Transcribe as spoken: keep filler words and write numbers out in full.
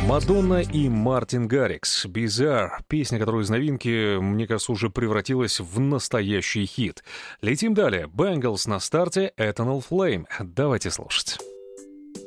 Мадонна и Мартин Гаррикс. Bizarre. Песня, которая из новинки, мне кажется, уже превратилась в настоящий хит. Летим далее. Bangles на старте. Eternal Flame. Давайте слушать.